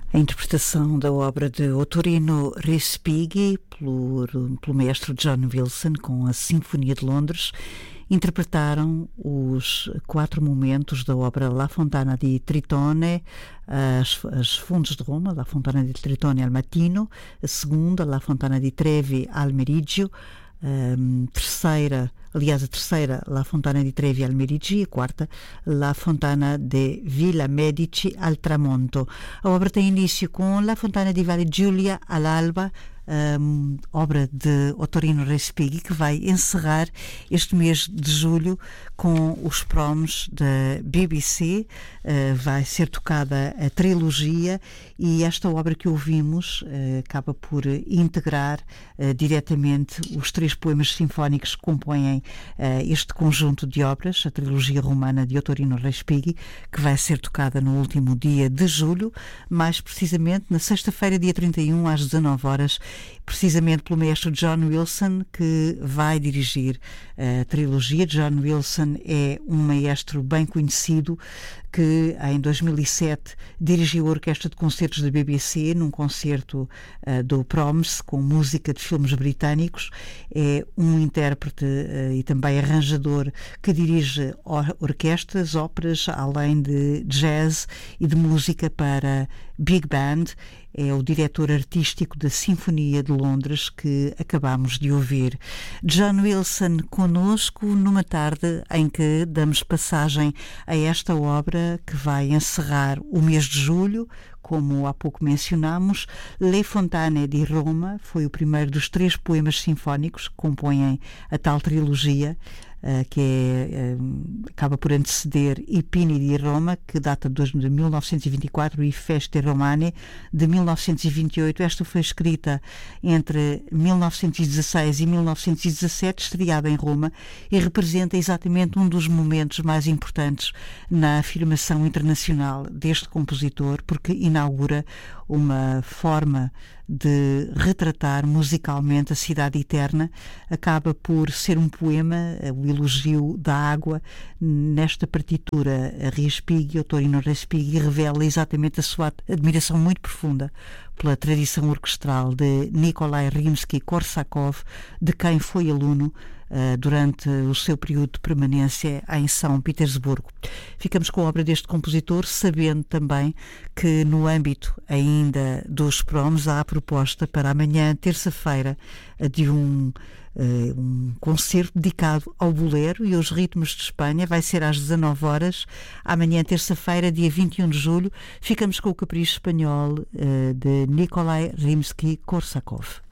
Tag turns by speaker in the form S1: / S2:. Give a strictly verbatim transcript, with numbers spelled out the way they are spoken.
S1: A interpretação da obra de Ottorino Respighi pelo, pelo maestro John Wilson com a Sinfonia de Londres interpretaram os quatro momentos da obra La Fontana di Tritone, as, as fontes de Roma, La Fontana di Tritone al mattino, a segunda, La Fontana di Trevi al meriggio, a terceira, aliás a terceira, La Fontana di Trevi al meriggio, e a quarta, La Fontana de Villa Medici al tramonto. A obra tem início com La Fontana di Valle Giulia all'alba, Um, obra de Ottorino Respighi, que vai encerrar este mês de julho com os proms da B B C. Uh, vai ser tocada a trilogia e esta obra que ouvimos uh, acaba por integrar uh, diretamente os três poemas sinfónicos que compõem uh, este conjunto de obras, a trilogia romana de Ottorino Respighi, que vai ser tocada no último dia de julho, mais precisamente na sexta-feira, dia trinta e um, às dezanove horas, precisamente pelo maestro John Wilson, que vai dirigir a trilogia. John Wilson é um maestro bem conhecido que em dois mil e sete dirigiu a Orquestra de Concertos da B B C num concerto uh, do Proms com música de filmes britânicos. É um intérprete uh, e também arranjador que dirige or- orquestras, óperas, além de jazz e de música para Big Band. É o diretor artístico da Sinfonia de Londres que acabamos de ouvir. John Wilson conosco numa tarde em que damos passagem a esta obra que vai encerrar o mês de julho, como há pouco mencionámos. Le Fontane di Roma foi o primeiro dos três poemas sinfónicos que compõem a tal trilogia, Uh, que é, uh, acaba por anteceder I Pini di Roma, que data de mil novecentos e vinte e quatro, e Feste Romane, de mil novecentos e vinte e oito. Esta foi escrita entre mil novecentos e dezasseis e mil novecentos e dezassete, estreada em Roma, e representa exatamente um dos momentos mais importantes na afirmação internacional deste compositor, porque inaugura uma forma de retratar musicalmente a cidade eterna. Acaba por ser um poema, o elogio da água. Nesta partitura, a Respighi, Ottorino Respighi, revela exatamente a sua admiração muito profunda pela tradição orquestral de Nikolai Rimsky-Korsakov, de quem foi aluno Uh, durante o seu período de permanência em São Petersburgo. Ficamos com a obra deste compositor, sabendo também que no âmbito ainda dos proms há a proposta para amanhã, terça-feira, de um, uh, um concerto dedicado ao bolero e aos ritmos de Espanha. Vai ser às dezanove horas, amanhã, terça-feira, dia vinte e um de julho. Ficamos com o Capricho Espanhol uh, de Nikolai Rimsky-Korsakov.